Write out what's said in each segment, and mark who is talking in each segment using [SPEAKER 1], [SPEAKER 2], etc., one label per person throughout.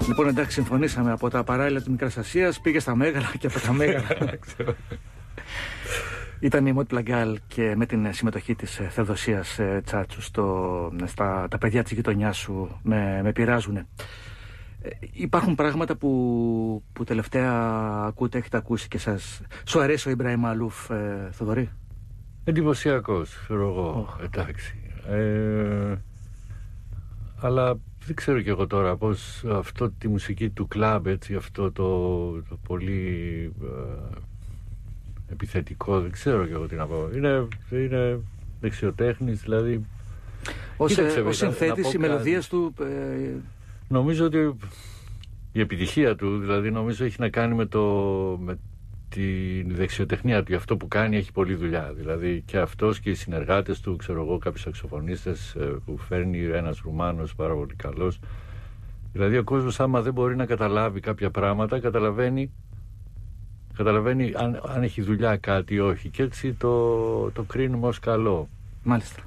[SPEAKER 1] Λοιπόν, εντάξει, συμφωνήσαμε. Από τα παράλληλα της Μικράς Ασίας πήγε στα Μέγαρα και από τα Μέγαρα. Ήταν η Μότ Πλαγκάλ και με την συμμετοχή της Θεοδοσίας Τσάτσου τα παιδιά της γειτονιάς σου με πειράζουνε. Υπάρχουν πράγματα που τελευταία ακούτε, έχετε ακούσει και σας. Σου αρέσει ο Ιμπραήμ Μαλούφ, Θοδωρή?
[SPEAKER 2] Εντυπωσιακός, ξέρω εγώ, εντάξει. Αλλά δεν ξέρω κι εγώ τώρα πώς αυτό τη μουσική του κλαμπ, έτσι, αυτό το πολύ επιθετικό, δεν ξέρω κι εγώ τι να πω. Είναι δεξιοτέχνης, δηλαδή.
[SPEAKER 1] Ως συνθέτης, οι μελωδίες του...
[SPEAKER 2] Νομίζω ότι η επιτυχία του, δηλαδή, νομίζω έχει να κάνει με τη δεξιοτεχνία του. Αυτό που κάνει έχει πολλή δουλειά. Δηλαδή και αυτός και οι συνεργάτες του, ξέρω εγώ, κάποιοι σαξοφωνίστες που φέρνει ένας Ρουμάνος πάρα πολύ καλός. Δηλαδή ο κόσμος, άμα δεν μπορεί να καταλάβει κάποια πράγματα, καταλαβαίνει αν έχει δουλειά κάτι ή όχι. Και έτσι το κρίνουμε ως καλό.
[SPEAKER 1] Μάλιστα.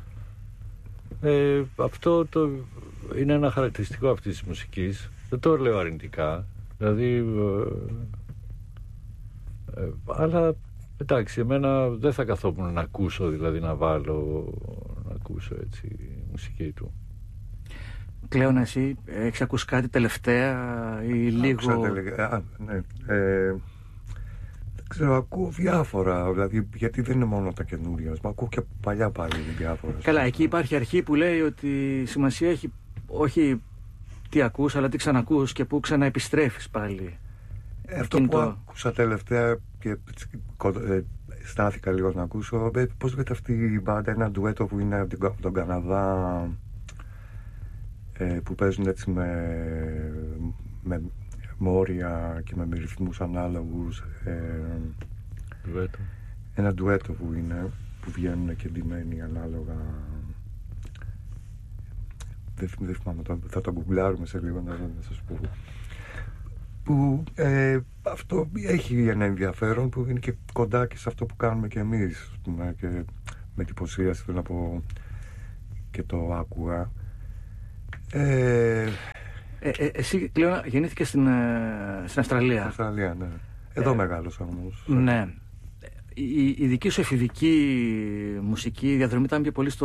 [SPEAKER 2] Αυτό είναι ένα χαρακτηριστικό αυτής της μουσικής. Δεν το λέω αρνητικά. Δηλαδή... αλλά εντάξει, εμένα δεν θα καθόμουν να ακούσω, δηλαδή να ακούσω έτσι μουσική του.
[SPEAKER 1] Κλέον, εσύ έχεις ακούσει κάτι τελευταία ή λίγο?
[SPEAKER 3] Ναι. Δεν ξέρω, ακούω διάφορα, δηλαδή, γιατί δεν είναι μόνο τα καινούργια, μα ακούω και παλιά πάλι διάφορα.
[SPEAKER 1] Καλά, εκεί υπάρχει αρχή που λέει ότι σημασία έχει όχι τι ακούς, αλλά τι ξανακούς και που ξαναεπιστρέφεις πάλι.
[SPEAKER 3] Αυτό που άκουσα τελευταία και στάθηκα λίγο να ακούσω, πώς λέγεται αυτή η μπάντα, ένα ντουέτο που είναι από τον Καναδά, που παίζουν έτσι με μόρια και με ρυθμούς ανάλογους. Ένα ντουέτο που είναι, που βγαίνουν και ντυμένοι ανάλογα. Δεν θυμάμαι, θα το γκουγκλάρουμε σε λίγο να σας πω. Που αυτό έχει ένα ενδιαφέρον που είναι και κοντά και σε αυτό που κάνουμε και εμείς, και με εντυπωσίαση, θέλω να πω, και το άκουγα.
[SPEAKER 1] Εσύ, Κλέον, γεννήθηκες στην Αυστραλία.
[SPEAKER 3] Στην Αυστραλία, ναι. Εδώ μεγάλωσα όμως.
[SPEAKER 1] Ναι. Η δική σου εφηβική μουσική διαδρομή ήταν πιο πολύ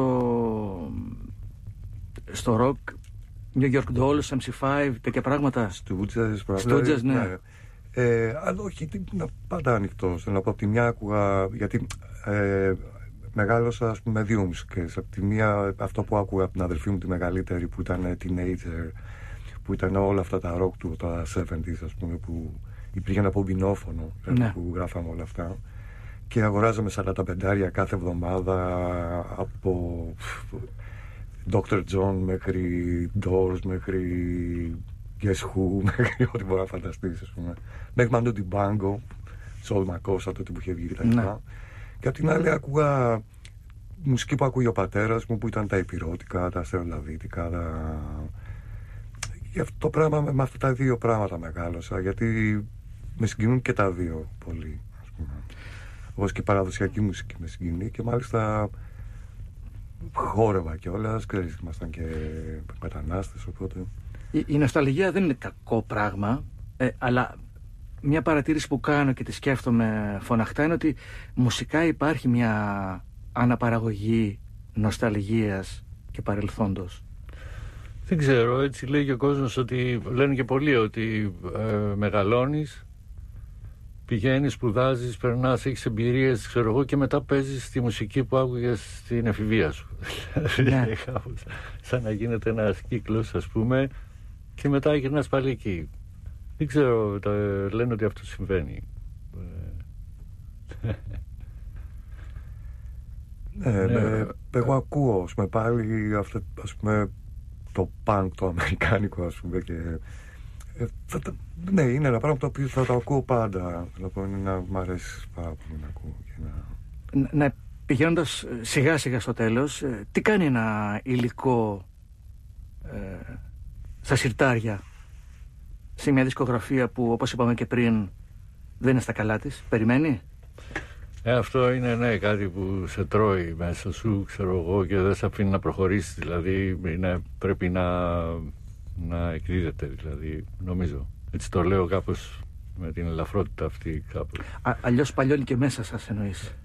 [SPEAKER 1] στο ροκ, New York Dolls, MC5, τέτοια πράγματα.
[SPEAKER 3] Στούτζες, ναι. Αλλά όχι, πάντα ανοιχτός. Από τη μια άκουγα, γιατί μεγάλωσα, ας πούμε, με δύο μουσικές. Από τη μία, αυτό που άκουγα από την αδελφή μου τη μεγαλύτερη, που ήταν teenager, που ήταν όλα αυτά τα rock του, τα 70s, ας πούμε, που υπήρχε ένα πομπινόφωνο, ναι, που γράφαμε όλα αυτά. Και αγοράζαμε 45 κάθε εβδομάδα, από Dr. John μέχρι Doors, μέχρι Guess Who, μέχρι ό,τι μπορεί να φανταστείς, ας πούμε. Μέχρι Manu Dibango, Soul Makossa, τότε που είχε βγει και τα λοιπά. Και απ' την άλλη άκουγα μουσική που άκουγε ο πατέρας μου, που ήταν τα υπηρώτικα, τα αστερολαβίτικα, και αυτό το πράγμα, με αυτά τα δύο πράγματα μεγάλωσα, γιατί με συγκινούν και τα δύο πολύ, ας πούμε. Όπως και η παραδοσιακή μουσική με συγκινεί, και μάλιστα χόρευα κιόλας, ξέρεις, ήμασταν και μετανάστες, οπότε...
[SPEAKER 1] Η νοσταλγία δεν είναι κακό πράγμα, αλλά μια παρατήρηση που κάνω και τη σκέφτομαι φωναχτά είναι ότι μουσικά υπάρχει μια αναπαραγωγή νοσταλγίας και παρελθόντος.
[SPEAKER 2] Δεν ξέρω, έτσι λέει και ο κόσμος, ότι λένε και πολλοί ότι μεγαλώνεις, πηγαίνεις, σπουδάζεις, περνάς, έχεις εμπειρίες, ξέρω εγώ, και μετά παίζεις τη μουσική που άκουγες στην εφηβεία σου. Ναι. Σαν να γίνεται ένας κύκλος, ας πούμε, και μετά γυρνάς πάλι εκεί. Δεν ξέρω, λένε ότι αυτό συμβαίνει.
[SPEAKER 3] Ναι, εγώ ακούω, ας πούμε, πάλι αυτό, ας πούμε, το punk, το αμερικάνικο, ας πούμε, και ναι, είναι ένα πράγμα το οποίο θα το ακούω πάντα. Λοιπόν, μ' αρέσει πάρα πολύ να ακούω και
[SPEAKER 1] να... Πηγαίνοντας σιγά σιγά στο τέλος, τι κάνει ένα υλικό στα συρτάρια σε μια δισκογραφία που, όπως είπαμε και πριν, δεν είναι στα καλά της? Περιμένει?
[SPEAKER 2] Αυτό είναι, ναι, κάτι που σε τρώει μέσα σου, ξέρω εγώ, και δεν σε αφήνει να προχωρήσεις. Δηλαδή πρέπει να εκδίδεται, δηλαδή, νομίζω. Έτσι το λέω κάπως με την ελαφρότητα αυτή κάπως.
[SPEAKER 1] Αλλιώς παλιώνει και μέσα σας, εννοείς?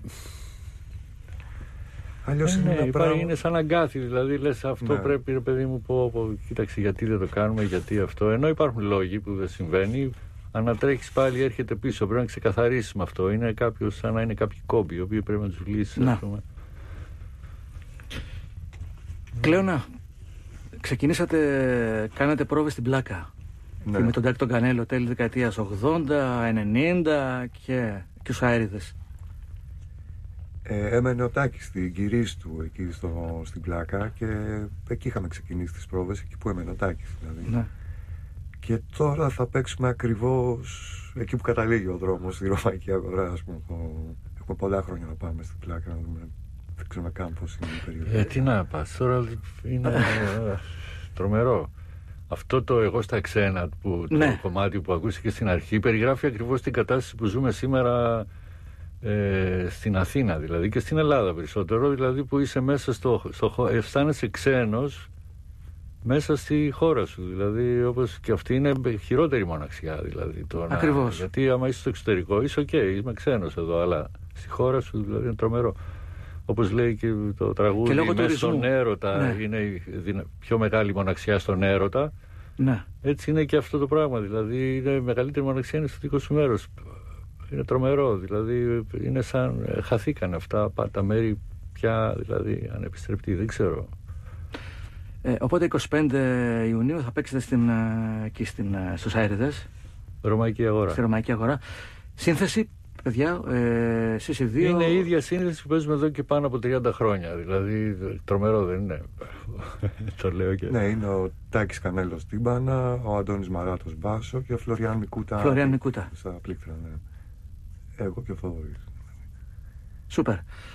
[SPEAKER 3] Αλλιώς
[SPEAKER 2] είναι σαν αγκάθι, δηλαδή λες αυτό πρέπει, ρε παιδί μου, κοίταξε γιατί δεν το κάνουμε, γιατί αυτό. Ενώ υπάρχουν λόγοι που δεν συμβαίνει, ανατρέχεις πάλι, έρχεται πίσω, πρέπει να ξεκαθαρίσεις με αυτό. Είναι κάποιος, σαν να είναι κάποιοι κόμποι, οι οποίοι πρέπει να τους λύσεις.
[SPEAKER 1] Κλέωνα, ξεκινήσατε, κάνατε πρόβες στην Πλάκα.
[SPEAKER 3] Ναι.
[SPEAKER 1] Και με τον Τάκη τον Κανέλο τέλη δεκαετίας 80, 90 και στους Αέριδες.
[SPEAKER 3] Έμενε ο Τάκης στην Κυρίστου εκεί στην Πλάκα και εκεί είχαμε ξεκινήσει τις πρόβες, εκεί που έμενε ο Τάκης δηλαδή. Ναι. Και τώρα θα παίξουμε ακριβώς εκεί που καταλήγει ο δρόμος, στη Ρωμαϊκή Αγορά, ας πούμε. Έχουμε πολλά χρόνια να πάμε στην Πλάκα, να δούμε. Δεν ξέρουμε καν πώς είναι η περιοχή.
[SPEAKER 2] Τι να πας, τώρα είναι τρομερό. Αυτό το «Εγώ στα ξένα» το κομμάτι που ακούστηκε στην αρχή περιγράφει ακριβώς την κατάσταση που ζούμε σήμερα στην Αθήνα, δηλαδή, και στην Ελλάδα περισσότερο, δηλαδή που είσαι μέσα αισθάνεσαι ξένος μέσα στη χώρα σου, δηλαδή, όπως και αυτή είναι χειρότερη μοναξιά, δηλαδή.
[SPEAKER 1] Ακριβώς.
[SPEAKER 2] Γιατί άμα είσαι στο εξωτερικό είσαι είμαι ξένος εδώ, αλλά στη χώρα σου δηλαδή είναι τρομερό. Όπως λέει και το τραγούδι, μέσα στον έρωτα είναι η πιο μεγάλη μοναξιά στον έρωτα.
[SPEAKER 1] Ναι.
[SPEAKER 2] Έτσι είναι και αυτό το πράγμα, δηλαδή η μεγαλύτερη μοναξιά είναι στο δικό σου μέρος. Είναι τρομερό, δηλαδή είναι σαν χαθήκαν αυτά τα μέρη πια, δηλαδή ανεπιστρεπτή, δεν ξέρω.
[SPEAKER 1] Οπότε 25 Ιουνίου θα παίξετε εκεί στους Αέριδες.
[SPEAKER 2] Ρωμαϊκή Αγορά.
[SPEAKER 1] Στη Ρωμαϊκή Αγορά. Σύνθεση, παιδιά, εσείς οι δύο...
[SPEAKER 2] Είναι η ίδια σύνθεση που παίζουμε εδώ και πάνω από 30 χρόνια, δηλαδή τρομερό δεν είναι? Το λέω και...
[SPEAKER 3] Ναι, είναι ο Τάκης Κανέλος τύμπανα, ο Αντώνης Μαράτος μπάσο και ο Φλωριάν Μικούτα. Στα πλήκτρα, ναι. Εγώ και ο Θοδωρής.
[SPEAKER 1] Σούπερ.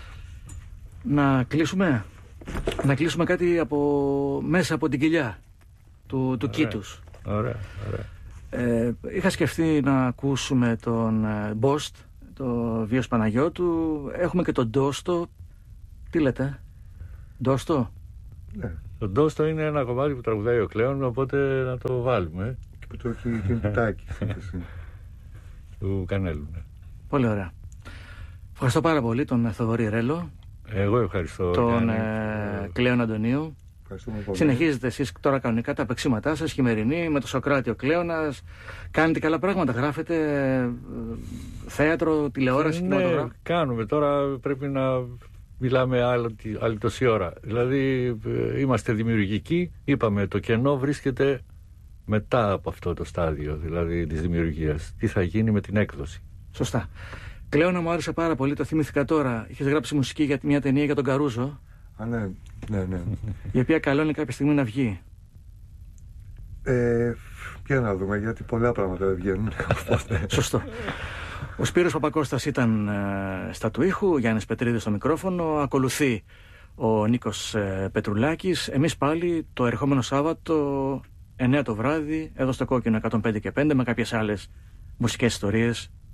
[SPEAKER 1] Να κλείσουμε κάτι μέσα από την κοιλιά του Κήτους.
[SPEAKER 2] Ωραία.
[SPEAKER 1] Είχα σκεφτεί να ακούσουμε τον Μπόστ, το Βίος Παναγιώτου. Έχουμε και τον Ντόστο. Τι λέτε? Ντόστο?
[SPEAKER 3] Ναι.
[SPEAKER 2] Το Ντόστο είναι ένα κομμάτι που τραγουδάει ο Κλέον, οπότε να το βάλουμε.
[SPEAKER 3] Και που το έχει και το Τάκη.
[SPEAKER 2] Του Κανέλου, ναι.
[SPEAKER 1] Πολύ ωραία. Ευχαριστώ πάρα πολύ τον Θοδωρή Ρέλο.
[SPEAKER 2] Εγώ ευχαριστώ
[SPEAKER 1] τον Κλέον Αντωνίου. Συνεχίζετε εσείς τώρα κανονικά τα παίξήματά σας, χειμερινή, με το Σοκράτη ο Κλέωνας. Κάνετε καλά πράγματα, γράφετε θέατρο, τηλεόραση, κινηματογράφο.
[SPEAKER 2] Ναι, κάνουμε. Τώρα πρέπει να μιλάμε άλλη τόση ώρα. Δηλαδή είμαστε δημιουργικοί. Είπαμε, το κενό βρίσκεται μετά από αυτό το στάδιο, δηλαδή της δημιουργίας. Τι θα γίνει με την έκδοση.
[SPEAKER 1] Σωστά. Κλέωνα, μου άρεσε πάρα πολύ, το θυμήθηκα τώρα. Είχες γράψει μουσική για μια ταινία για τον Καρούζο.
[SPEAKER 3] Ναι.
[SPEAKER 1] Η οποία καλώνει κάποια στιγμή να βγει.
[SPEAKER 3] Ποια να δούμε, γιατί πολλά πράγματα δεν βγαίνουν.
[SPEAKER 1] Σωστό. Ο Σπύρος Παπακώστας ήταν στα του ήχου, Γιάννης Πετρίδης στο μικρόφωνο, ακολουθεί ο Νίκος Πετρουλάκης. Εμείς πάλι το ερχόμενο Σάββατο 9 το βράδυ, εδώ στο Κόκκινο 105 και 5, με κάποιες άλλες μουσικές ιστορίες